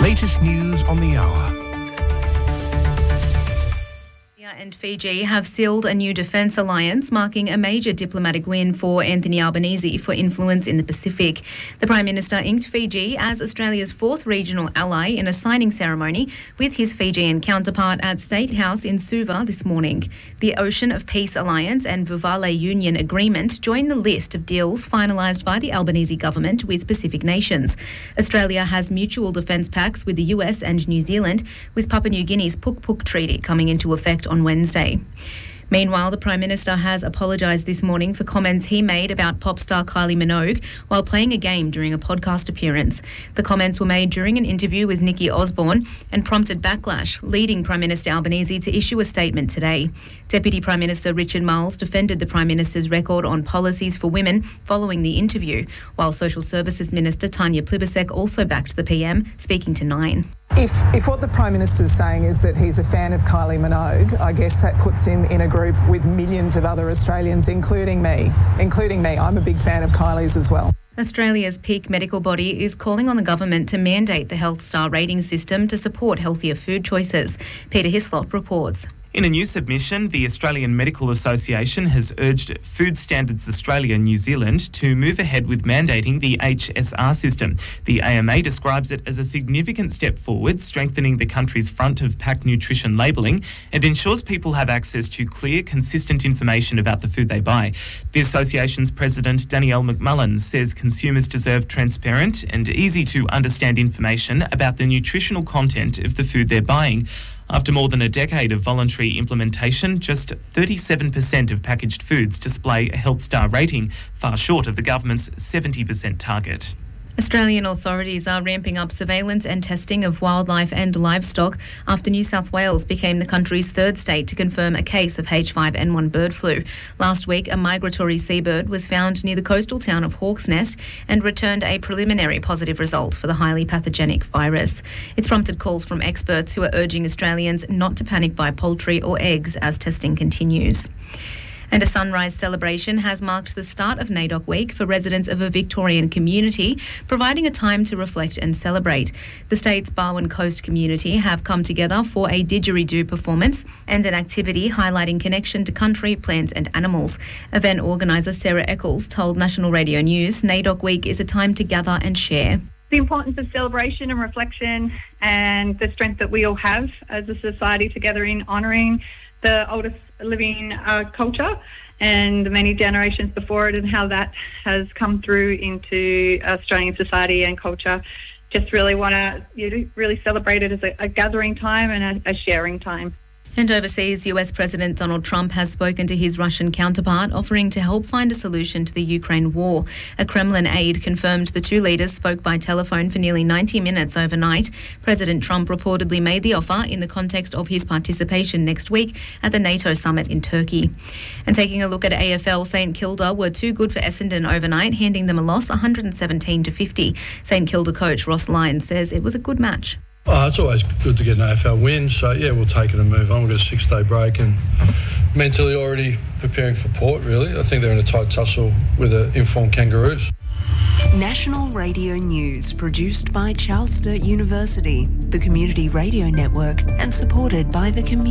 latest news on the hour. And Fiji have sealed a new defence alliance, marking a major diplomatic win for Anthony Albanese for influence in the Pacific. The Prime Minister inked Fiji as Australia's fourth regional ally in a signing ceremony with his Fijian counterpart at State House in Suva this morning. The Ocean of Peace Alliance and Vuvale Union Agreement join the list of deals finalised by the Albanese government with Pacific nations. Australia has mutual defence pacts with the US and New Zealand, with Papua New Guinea's Puk Puk Treaty coming into effect on Wednesday. Meanwhile, the Prime Minister has apologised this morning for comments he made about pop star Kylie Minogue while playing a game during a podcast appearance. The comments were made during an interview with Nikki Osborne and prompted backlash, leading Prime Minister Albanese to issue a statement today. Deputy Prime Minister Richard Marles defended the Prime Minister's record on policies for women following the interview, while Social Services Minister Tanya Plibersek also backed the PM, speaking to Nine. If what the Prime Minister is saying is that he's a fan of Kylie Minogue, I guess that puts him in a group with millions of other Australians, including me. I'm a big fan of Kylie's as well. Australia's peak medical body is calling on the government to mandate the Health Star rating system to support healthier food choices. Peter Hislop reports. In a new submission, the Australian Medical Association has urged Food Standards Australia and New Zealand to move ahead with mandating the HSR system. The AMA describes it as a significant step forward, strengthening the country's front-of-pack nutrition labelling and ensures people have access to clear, consistent information about the food they buy. The association's president, Danielle McMullen, says consumers deserve transparent and easy-to-understand information about the nutritional content of the food they're buying. After more than a decade of voluntary implementation, just 37% of packaged foods display a Health Star rating, far short of the government's 70% target. Australian authorities are ramping up surveillance and testing of wildlife and livestock after New South Wales became the country's third state to confirm a case of H5N1 bird flu. Last week, a migratory seabird was found near the coastal town of Hawk's Nest and returned a preliminary positive result for the highly pathogenic virus. It's prompted calls from experts who are urging Australians not to panic buy poultry or eggs as testing continues. And a sunrise celebration has marked the start of NAIDOC Week for residents of a Victorian community, providing a time to reflect and celebrate. The state's Barwon Coast community have come together for a didgeridoo performance and an activity highlighting connection to country, plants and animals. Event organiser Sarah Eccles told National Radio News NAIDOC Week is a time to gather and share. The importance of celebration and reflection and the strength that we all have as a society together in honouring the oldest living culture and the many generations before it and how that has come through into Australian society and culture. Just really want to really celebrate it as a gathering time and a sharing time. And overseas, US President Donald Trump has spoken to his Russian counterpart, offering to help find a solution to the Ukraine war. A Kremlin aide confirmed the two leaders spoke by telephone for nearly 90 minutes overnight. President Trump reportedly made the offer in the context of his participation next week at the NATO summit in Turkey. And taking a look at AFL, St Kilda were too good for Essendon overnight, handing them a loss 117-50. St Kilda coach Ross Lyons says it was a good match. It's always good to get an AFL win, so yeah, we'll take it and move on. We've got a 6-day break and mentally already preparing for Port, really. I think they're in a tight tussle with the informed Kangaroos. National Radio News, produced by Charles Sturt University, the Community Radio Network, and supported by the community.